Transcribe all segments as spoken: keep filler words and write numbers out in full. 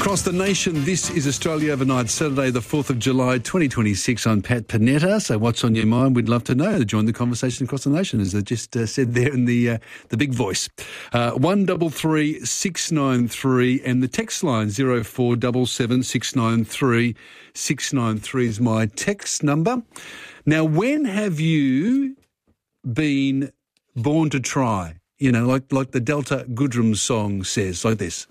Across the nation, this is Australia Overnight, Saturday the fourth of July twenty twenty-six. I'm Pat Panetta. So what's on your mind? We'd love to know. Join the conversation across the nation, as I just uh, said there in the uh, the big voice. Uh, one double three six nine three and the text line zero four double seven six nine three six nine three is my text number. Now, when have you been born to try? You know, like like the Delta Goodrem song says, like this.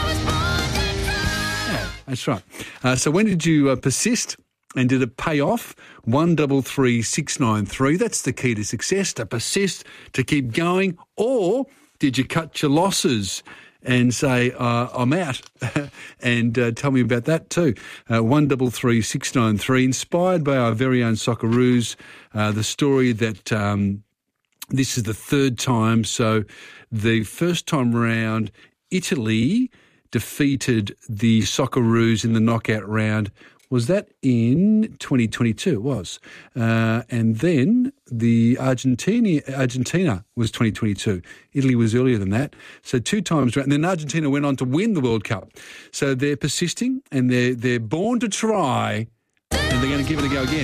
That's right. Uh, so when did you uh, persist and did it pay off? One double three six nine three. That's the key to success, to persist, to keep going. Or did you cut your losses and say, uh, I'm out? and uh, tell me about that too. Uh, one double three six nine three. Inspired by our very own Socceroos, uh, the story that um, this is the third time. So the first time round, Italy defeated the Socceroos in the knockout round. Was that in twenty twenty-two? It was. Uh, and then the Argentina, Argentina was twenty twenty-two. Italy was earlier than that. So two times round. And then Argentina went on to win the World Cup. So they're persisting and they're, they're born to try, and they're going to give it a go again.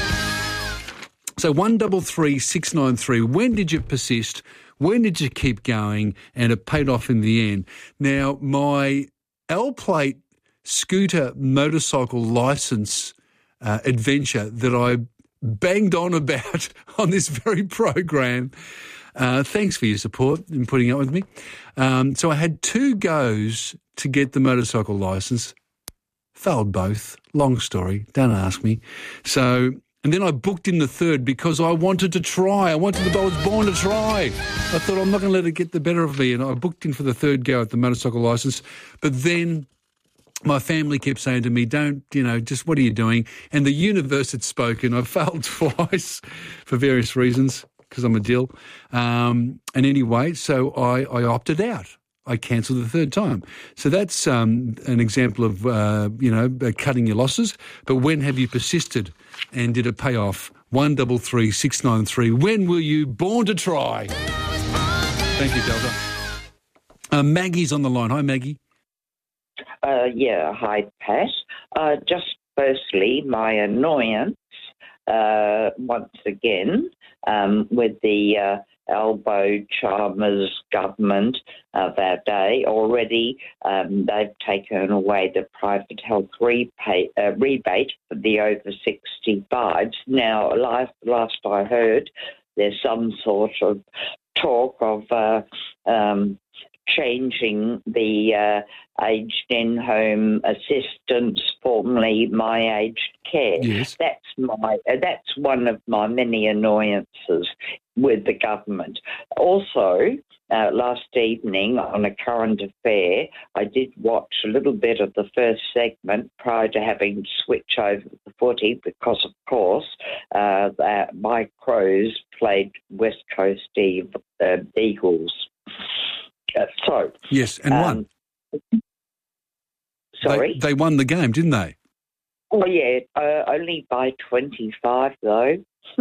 So one double three six nine three. When did you persist? When did you keep going and it paid off in the end? Now, my L-plate scooter motorcycle licence uh, adventure that I banged on about on this very program, uh, thanks for your support in putting up with me. Um, so I had two goes to get the motorcycle licence, failed both. Long story, don't ask me. So... And then I booked in the third because I wanted to try. I wanted to, I was born to try. I thought, I'm not going to let it get the better of me. And I booked in for the third go at the motorcycle licence. But then my family kept saying to me, don't, you know, just what are you doing? And the universe had spoken. I failed twice for various reasons because I'm a dill. Um, and anyway, so I, I opted out. I cancelled the third time. So that's um, an example of, uh, you know, cutting your losses. But when have you persisted and did it pay off? One double three six nine three. When were you born to try? Thank you, Delta. Uh, Maggie's on the line. Hi, Maggie. Uh, yeah, hi, Pat. Uh, just firstly, my annoyance uh, once again um, with the... Uh, elbow charmers government of our day. Already um, they've taken away the private health repay, uh, rebate for the over sixty-fives. Now, last, last I heard, there's some sort of talk of uh, um, changing the uh, aged in-home assistance, formerly My Aged Care. Yes. That's my. Uh, that's one of my many annoyances with the government. Also, uh, last evening on A Current Affair, I did watch a little bit of the first segment prior to having to switch over the footy because, of course, uh, that my Crows played West Coast Eve, uh, Eagles. Uh, so yes, and um, won. Sorry? They, they won the game, didn't they? Oh, yeah, uh, only by twenty-five, though.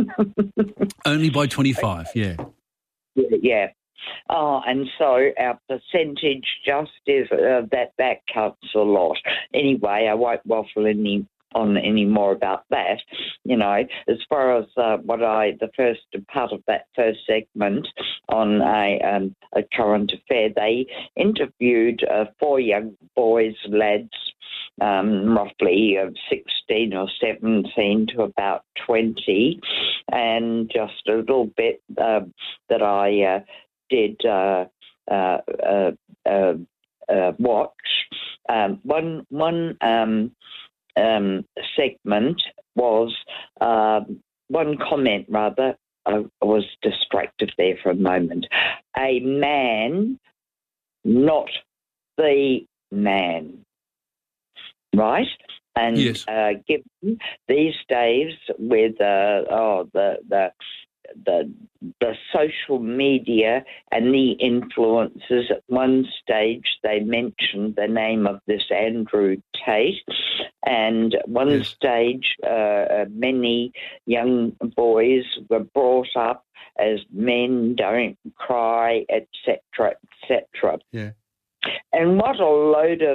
Only by twenty-five, yeah. Yeah, yeah. Oh, and so our percentage just is uh, that that cuts a lot. Anyway, I won't waffle any on any more about that. You know, as far as uh, what I, the first part of that first segment on a, um, a current affair, they interviewed uh, four young boys, lads, um, roughly uh, sixteen or seventeen to about twenty, and just a little bit uh, that I uh, did uh, uh, uh, uh, uh, watch. Um, one one um, um, segment was uh, one comment rather. I was distracted there for a moment. A man, not the man. Right? And yes. uh, given these days with uh, oh the the the the social media and the influencers, at one stage they mentioned the name of this Andrew Tate, and at one yes. stage uh, many young boys were brought up as men don't cry, et cetera, et cetera. Yeah. And what a load of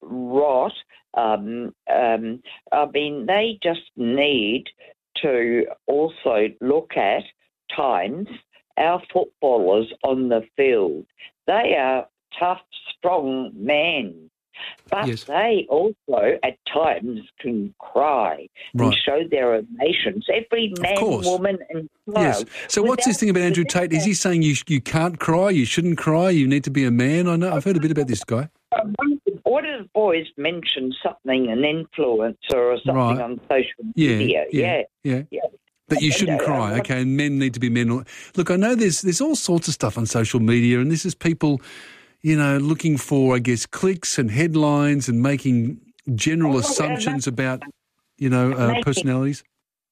rot. Um, um, I mean, they just need to also look at times our footballers on the field. They are tough, strong men, but Yes. they also at times can cry Right. and show their emotions. Every man, course. woman and Yes. child. So what's this Without- thing about Andrew Tate? Is he saying you you can't cry, you shouldn't cry, you need to be a man? I know I've heard a bit about this guy. One of the boys mentioned something, an influencer or something Right. on social Yeah, media. yeah, yeah. yeah. But you shouldn't And, uh, cry, um, okay? And men need to be men. Look, I know there's there's all sorts of stuff on social media, and this is people, you know, looking for, I guess, clicks and headlines and making general Oh, assumptions about, you know, uh, Making- personalities.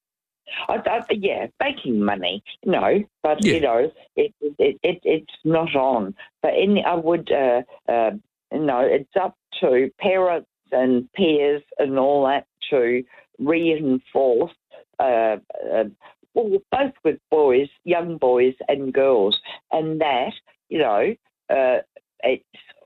I, I, yeah, making money, no, but Yeah. you know, it, it it it's not on. But in, I would, uh, uh, you know, it's up to parents and peers and all that to reinforce, uh, uh, well, both with boys, young boys and girls, and that, you know, uh, it's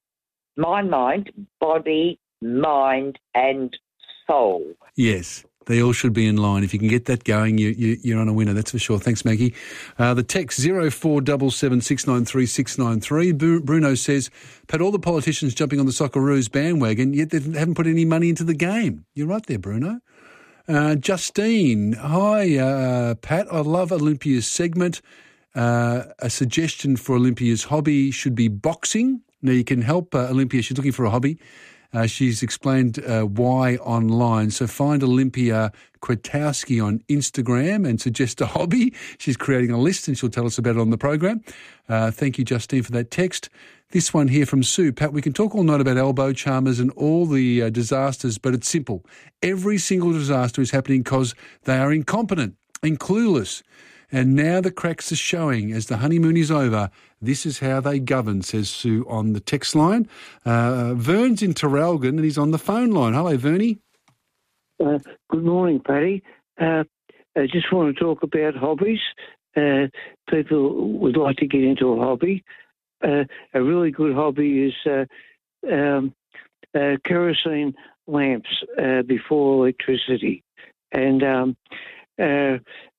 my mind, body, mind, and soul. Yes. They all should be in line. If you can get that going, you, you, you're on a winner, that's for sure. Thanks, Maggie. Uh, the text zero four seven seven six nine three six nine three. Bruno says, Pat, all the politicians jumping on the Socceroos bandwagon, yet they haven't put any money into the game. You're right there, Bruno. Uh, Justine, hi, uh, Pat. I love Olympia's segment. Uh, a suggestion for Olympia's hobby should be boxing. Now, you can help uh, Olympia. She's looking for a hobby. Uh, she's explained uh, why online. So find Olympia Kwiatkowski on Instagram and suggest a hobby. She's creating a list and she'll tell us about it on the program. Uh, thank you, Justine, for that text. This one here from Sue. Pat, we can talk all night about elbow charmers and all the uh, disasters, but it's simple. Every single disaster is happening because they are incompetent and clueless. And now the cracks are showing. As the honeymoon is over, this is how they govern, says Sue on the text line. Uh, Vern's in Terralgan and he's on the phone line. Hello, Vernie. Uh, good morning, Paddy. Uh, I just want to talk about hobbies. Uh, people would like to get into a hobby. Uh, a really good hobby is uh, um, uh, kerosene lamps uh, before electricity. And um, uh,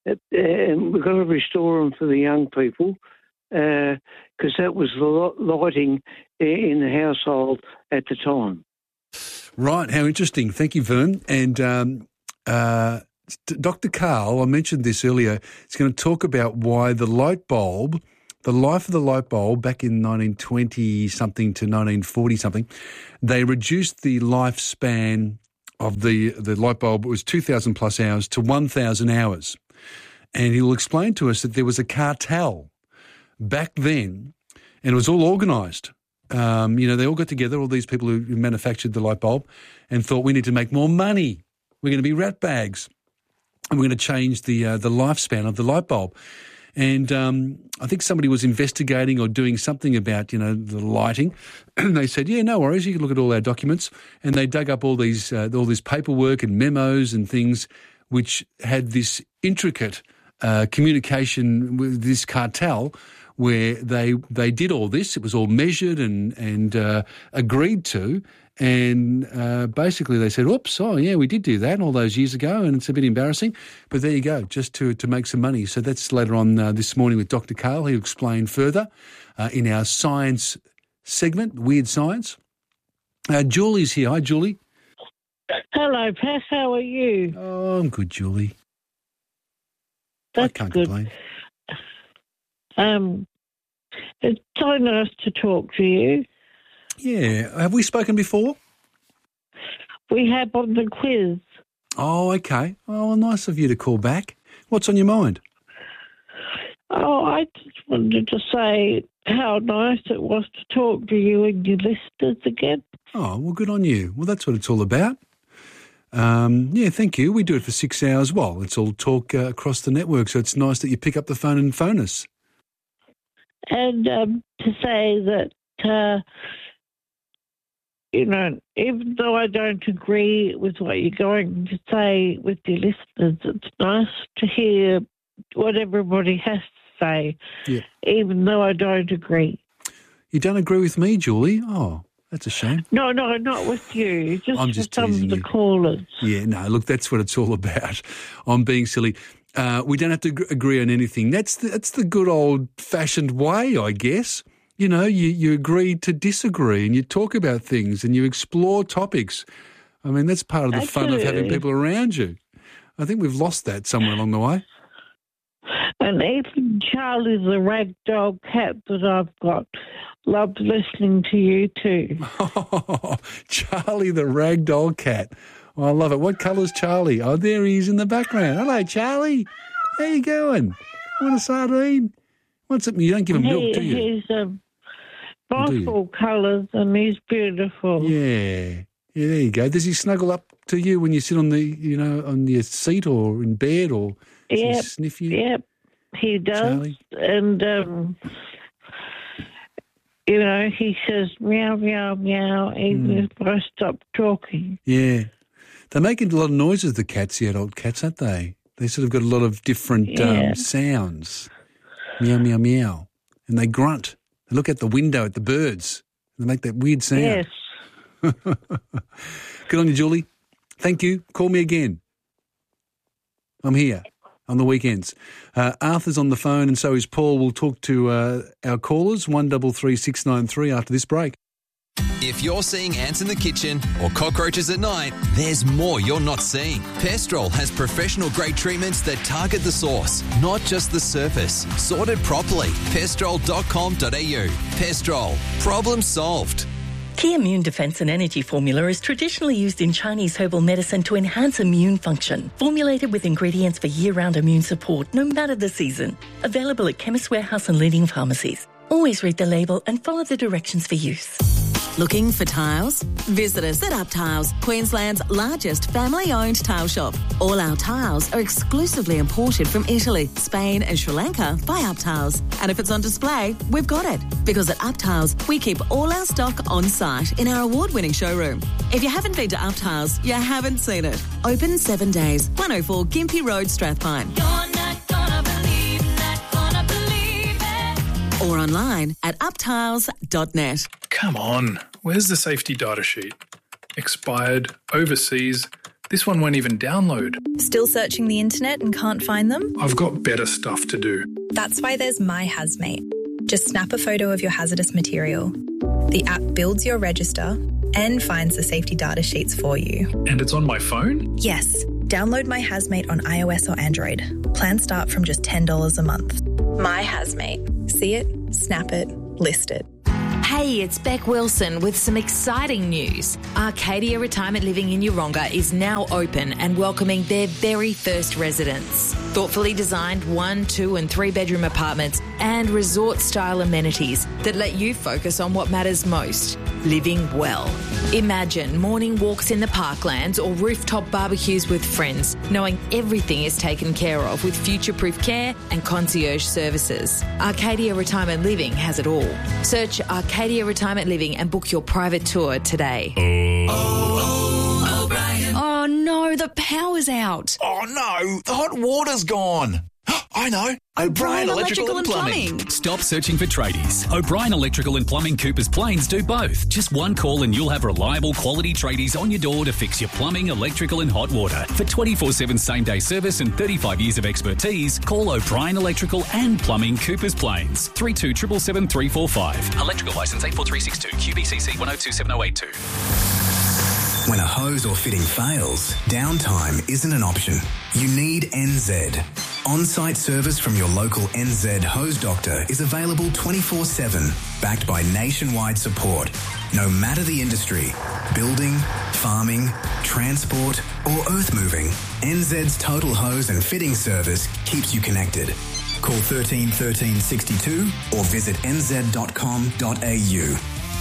and we've got to restore them for the young people because uh, that was the lighting in the household at the time. Right, how interesting. Thank you, Vern. And um, uh, Doctor Carl, I mentioned this earlier, is going to talk about why the light bulb, the life of the light bulb back in nineteen twenty-something to nineteen forty-something, they reduced the lifespan of the, the light bulb, it was two thousand plus hours, to one thousand hours. And he'll explain to us that there was a cartel back then, and it was all organised. Um, you know, they all got together, all these people who manufactured the light bulb, and thought we need to make more money. We're going to be rat bags, and we're going to change the uh, the lifespan of the light bulb. And um, I think somebody was investigating or doing something about, you know, the lighting. And they said, yeah, no worries, you can look at all our documents. And they dug up all these uh, all this paperwork and memos and things which had this intricate uh, communication with this cartel where they they did all this. It was all measured and, and uh, agreed to. And uh, basically they said, oops, oh, yeah, we did do that all those years ago, and it's a bit embarrassing. But there you go, just to, to make some money. So that's later on uh, this morning with Doctor Carl. He'll explain further uh, in our science segment, Weird Science. Uh, Julie's here. Hi, Julie. Hello, Pat. How are you? Oh, I'm good, Julie. That's I can't good. complain. Um, it's so nice to talk to you. Yeah. Have we spoken before? We have on the quiz. Oh, okay. Oh, well, nice of you to call back. What's on your mind? Oh, I just wanted to say how nice it was to talk to you and your listeners again. Oh, well, good on you. Well, that's what it's all about. Um, yeah, thank you. We do it for six hours. Well, it's all talk uh, across the network, so it's nice that you pick up the phone and phone us. And um, to say that, uh, you know, even though I don't agree with what you're going to say with your listeners, it's nice to hear what everybody has to say, Yeah. even though I don't agree. You don't agree with me, Julie? Oh, That's a shame. No, no, not with you. Just, I'm just with some teasing of the you. callers. Yeah, no, look, that's what it's all about. I'm being silly. Uh, we don't have to ag- agree on anything. That's the, that's the good old-fashioned way, I guess. You know, you, you agree to disagree and you talk about things and you explore topics. I mean, that's part of the I fun of having do. people around you. I think we've lost that somewhere along the way. And even Charlie the ragdoll cat that I've got loves listening to you too. Oh, Charlie the ragdoll cat. Oh, I love it. What colour's Charlie? Oh, there he is in the background. Hello, Charlie. How you going? Want a sardine? What's it? You don't give him milk, he, do you? He's um, Oh, do you? multiple colours and he's beautiful. Yeah. Yeah, there you go. Does he snuggle up to you when you sit on the, you know, on your seat or in bed, or does he Yep, sniff you? Yep, he does. Charlie? And, um, you know, he says meow, meow, meow, even Mm. if I stop talking. Yeah. They're making a lot of noises, the cats, the adult cats, aren't they? They sort of got a lot of different Yeah. um, sounds. Meow, meow, meow. And they grunt. They look at the window at the birds. They make that weird sound. Yes. Good on you, Julie. Thank you. Call me again. I'm here on the weekends. Uh, Arthur's on the phone and so is Paul. We'll talk to uh, our callers, one three three six nine three, after this break. If you're seeing ants in the kitchen or cockroaches at night, there's more you're not seeing. Pestrol has professional-grade treatments that target the source, not just the surface. Sorted properly. pestrol dot com dot a u. Pestrol. Problem solved. Key Immune Defense and Energy Formula is traditionally used in Chinese herbal medicine to enhance immune function. Formulated with ingredients for year-round immune support, no matter the season. Available at Chemist Warehouse and leading pharmacies. Always read the label and follow the directions for use. Looking for tiles? Visit us at Up Tiles, Queensland's largest family-owned tile shop. All our tiles are exclusively imported from Italy, Spain and Sri Lanka by Up Tiles. And if it's on display, we've got it. Because at Up Tiles, we keep all our stock on site in our award-winning showroom. If you haven't been to Up Tiles, you haven't seen it. Open seven days, one oh four Gympie Road, Strathpine. You're not gonna believe, not gonna believe it. Or online at up tiles dot net. Come on, where's the safety data sheet? Expired, overseas. This one won't even download. Still searching the internet and can't find them? I've got better stuff to do. That's why there's My Hazmate. Just snap a photo of your hazardous material. The app builds your register and finds the safety data sheets for you. And it's on my phone? Yes. Download My Hazmate on iOS or Android. Plans start from just ten dollars a month. My Hazmate. See it, snap it, list it. Hey, it's Beck Wilson with some exciting news. Arcadia Retirement Living in Yeronga is now open and welcoming their very first residents. Thoughtfully designed one, two and three bedroom apartments and resort-style amenities that let you focus on what matters most, living well. Imagine morning walks in the parklands or rooftop barbecues with friends, knowing everything is taken care of with future-proof care and concierge services. Arcadia Retirement Living has it all. Search Arcadia Retirement Living and book your private tour today. Oh no, the power's out. Oh no, the hot water's gone. I know. O'Brien Electrical and Plumbing. Stop searching for tradies. O'Brien Electrical and Plumbing Coopers Plains do both. Just one call and you'll have reliable quality tradies on your door to fix your plumbing, electrical and hot water. For twenty-four seven same-day service and thirty-five years of expertise, call O'Brien Electrical and Plumbing Coopers Plains. three two seven seven three four five. Electrical licence eight four three six two. Q B C C one oh two seven oh eight two. When a hose or fitting fails, downtime isn't an option. You need N Z. On-site service from your local N Z hose doctor is available twenty-four seven, backed by nationwide support. No matter the industry, building, farming, transport or earth moving, N Z's total hose and fitting service keeps you connected. Call thirteen thirteen sixty-two or visit n z dot com dot a u.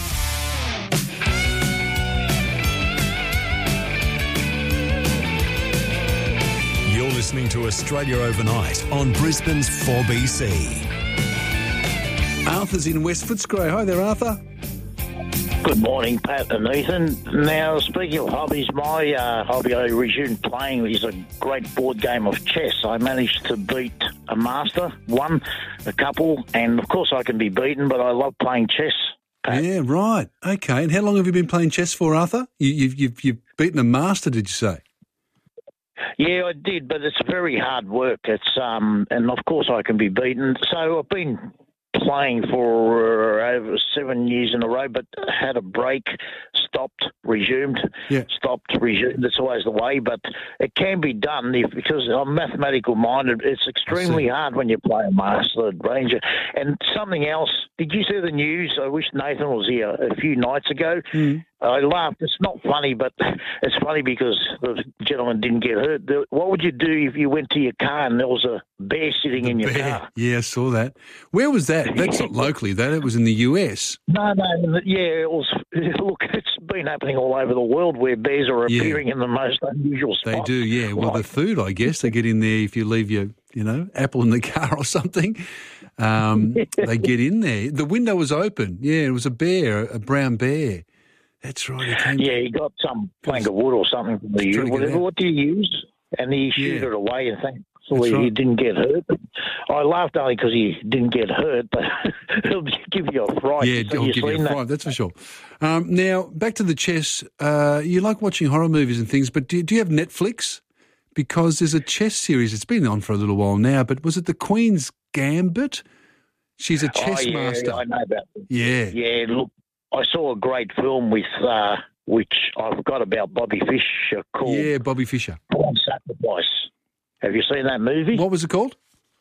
Listening to Australia Overnight on Brisbane's four B C. Arthur's in West Footscray. Hi there, Arthur. Good morning, Pat and Ethan. Now, speaking of hobbies, my uh, hobby I resumed playing is a great board game of chess. I managed to beat a master, won a couple, and of course I can be beaten, but I love playing chess. Pat. Yeah, right. Okay. And how long have you been playing chess for, Arthur? You, you've, you've, you've beaten a master, did you say? Yeah, I did, but it's very hard work. It's um, and of course I can be beaten. So I've been playing for uh, over seven years in a row, but had a break, stopped, resumed, yeah. stopped, resumed. That's always the way, but it can be done if, because I'm mathematical minded. It's extremely hard when you play a master ranger. And something else, did you see the news? I wish Nathan was here a few nights ago. Mm. I laughed. It's not funny, but it's funny because the gentleman didn't get hurt. The, what would you do if you went to your car and there was a bear sitting The in your bear. car? Yeah, I saw that. Where was that? That's not locally, that. It was in the U S. No, no, yeah, it was. Look, it's been happening all over the world where bears are Yeah. appearing in the most unusual spots. They do, yeah. Well, the Like- food, I guess, they get in there if you leave your, you know, apple in the car or something. Um, they get in there. The window was open. Yeah, it was a bear, a brown bear. That's right. He came Yeah, he got some plank of wood or something from the Trying to get whatever. out. What do you use? And he shoot Yeah. it away, and thankfully That's right. he didn't get hurt. I laughed only because he didn't get hurt, but it'll give you a fright. Yeah, So I'll you've give you seen a that? five, that's for sure. Um, now, back to the chess. Uh, you like watching horror movies and things, but do, do you have Netflix? Because there's a chess series. It's been on for a little while now, but was it the Queen's Gambit? She's a chess oh, yeah, master. I know about that. Yeah. Yeah, look, I saw a great film with, uh, which I forgot about, Bobby Fischer called Yeah, Bobby Fischer. Pawn Sacrifice. Have you seen that movie? What was it called?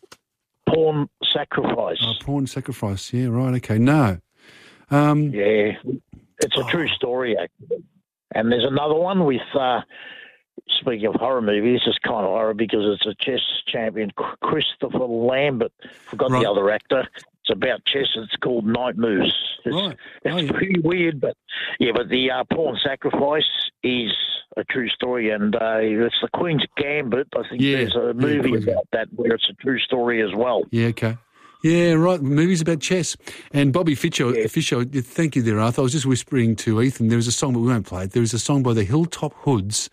Pawn Sacrifice. Oh, Pawn Sacrifice. Yeah, right. Okay. No. Um, Yeah, it's a true story, actually. And there's another one with, uh, speaking of horror movies, this is kind of horror because it's a chess champion, Christopher Lambert. Forgot Right. the other actor. It's about chess. It's called Night Moves. It's, Right. it's Oh, yeah. pretty weird, but yeah, but the uh, Pawn Sacrifice is a true story, and uh, it's the Queen's Gambit. I think Yeah, there's a yeah, movie Queen's about that where it's a true story as well. Yeah, okay. Yeah, right. Movies about chess. And Bobby Fischer, Fischer, thank you there, Arthur. I was just whispering to Ethan, there is a song, but we won't play it. There is a song by the Hilltop Hoods,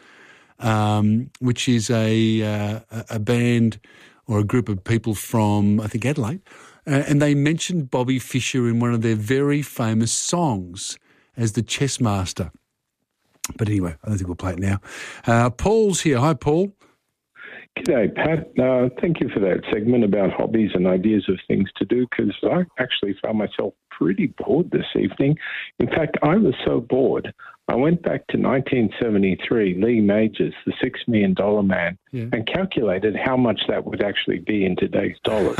um, which is a, uh, a band or a group of people from, I think, Adelaide. Uh, and they mentioned Bobby Fischer in one of their very famous songs as the chess master. But anyway, I don't think we'll play it now. Uh, Paul's here. Hi, Paul. G'day, Pat. Uh, thank you for that segment about hobbies and ideas of things to do, because I actually found myself pretty bored this evening. In fact, I was so bored, I went back to nineteen seventy-three, Lee Majors, the six million dollars man, Yeah. and calculated how much that would actually be in today's dollars.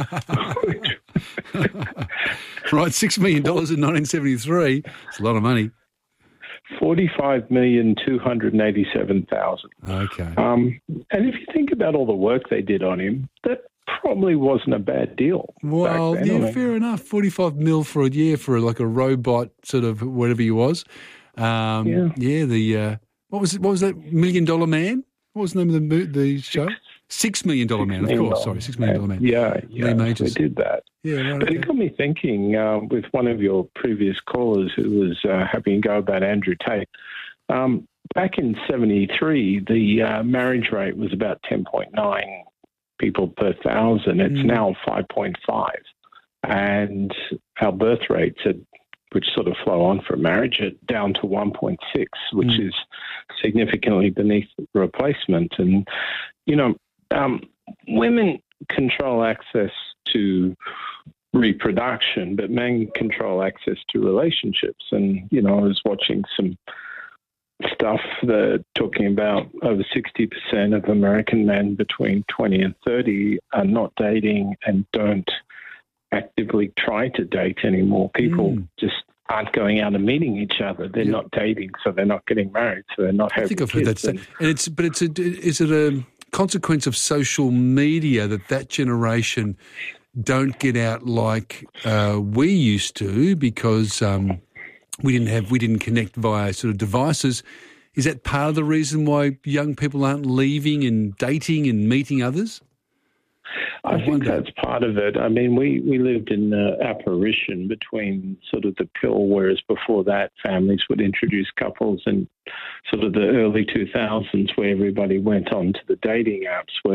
Right, six million dollars in nineteen seventy-three. It's a lot of money. forty-five million two hundred eighty-seven thousand. Okay. Um, and if you think about all the work they did on him, that probably wasn't a bad deal. Well, back then. yeah, I mean, fair enough. forty-five mil for a year for like a robot sort of whatever he was. Um, Yeah. yeah, the, uh, what was it? What was that? Million Dollar Man? What was the name of the, mo- the show? Six Million Dollar Man, of Million course. Dollar Sorry, Six Million Dollar Man. Yeah, yeah, Lee they Majors. did that. Yeah, right. But okay. it got me thinking uh, with one of your previous callers who was uh, having a go about Andrew Tate. Um, back in seventy-three, the uh, marriage rate was about ten point nine people per thousand. It's Mm. now five point five. And our birth rates, are, which sort of flow on from marriage, are down to one point six, which Mm. is significantly beneath replacement. And, you know, um, women control access to reproduction, but men control access to relationships. And, you know, I was watching some stuff that talking about over sixty percent of American men between twenty and thirty are not dating and don't actively try to date anymore. People Mm. just aren't going out and meeting each other. They're Yeah. not dating, so they're not getting married, so they're not I having think I've heard that. kids. Say. And it's, but it's a, is it a consequence of social media that that generation don't get out like uh, we used to because um, we didn't have, we didn't connect via sort of devices. Is that part of the reason why young people aren't leaving and dating and meeting others? I think that's part of it. I mean, we, we lived in the apparition between sort of the pill, whereas before that, families would introduce couples, and sort of the early two thousands where everybody went on to the dating apps where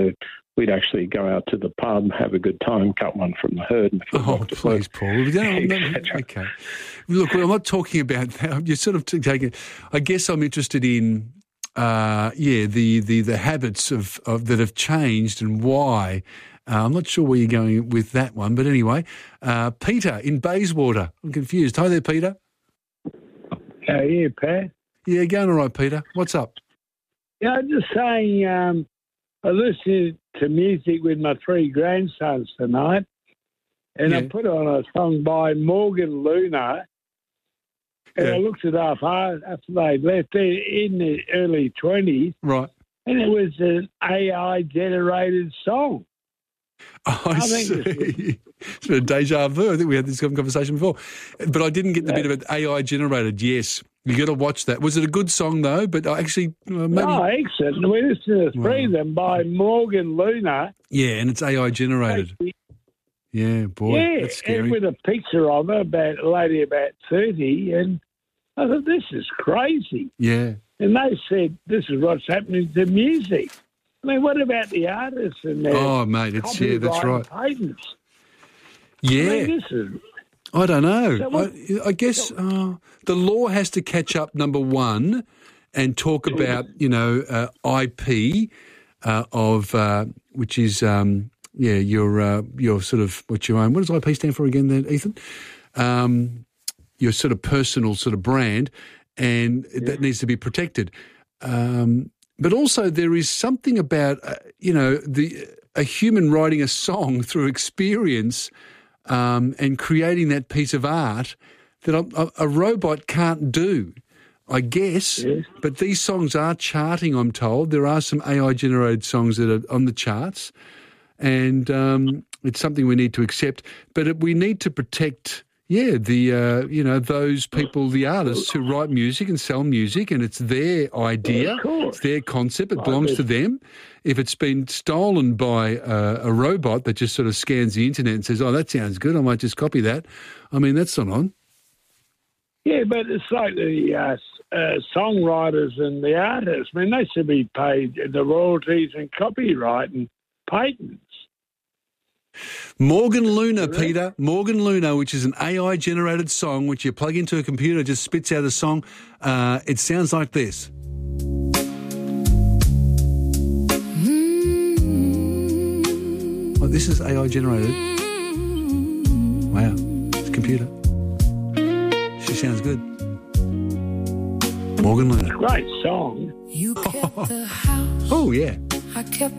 we'd actually go out to the pub, have a good time, cut one from the herd. And oh, please, Paul. We don't, no, okay. Look, well, I'm not talking about that. You're sort of taking. I guess I'm interested in, uh, yeah, the, the, the habits of, of that have changed and why. Uh, I'm not sure where you're going with that one, but anyway, uh, Peter in Bayswater. I'm confused. Hi there, Peter. How are you, Pat? Yeah, going all right, Peter. What's up? Yeah, I'm just saying, um, I listened to music with my three grandsons tonight, and Yeah. I put on a song by Morgan Luna, and Yeah. I looked it up hard after they left. They're in the early twenties, Right. and it was an A I-generated song. Oh, I, I think see. It's a bit of deja vu. I think we had this conversation before. But I didn't get the bit about A I generated. Yes. You got to watch that. Was it a good song, though? But I actually, uh, maybe. No, excellent. We listened to three of them by Morgan Luna. Yeah, and it's A I generated. Yeah, boy, yeah, that's scary. and with a picture of her, about a lady about thirty, and I thought, this is crazy. Yeah. And they said, this is what's happening to music. I mean, what about the artists and their Oh, mate, it's, yeah, that's copyright right. patents? Yeah. I mean, this is... I don't know. So what- I, I guess uh, the law has to catch up, number one, and talk about, you know, uh, I P uh, of, uh, which is, um, yeah, your uh, your sort of, what you own. What does I P stand for again then, Ethan? Um, your sort of personal sort of brand, and that needs to be protected. Um, but also there is something about, uh, you know, the a human writing a song through experience um, and creating that piece of art that a, a, a robot can't do, I guess. Yes. But these songs are charting, I'm told. There are some A I-generated songs that are on the charts, and um, it's something we need to accept. But it, we need to protect... Yeah, the uh, you know, those people, the artists who write music and sell music, and it's their idea, it's their concept, it belongs to them. If it's been stolen by uh, a robot that just sort of scans the internet and says, oh, that sounds good, I might just copy that, I mean, that's not on. Yeah, but it's like the uh, uh, songwriters and the artists. I mean, they should be paid the royalties and copyright and patents. Morgan Luna, Peter. Morgan Luna, which is an A I-generated song, which you plug into a computer, just spits out a song. Uh, it sounds like this. Oh, this is A I-generated. Wow. It's a computer. She sounds good. Morgan Luna. Great song. Oh, yeah. I kept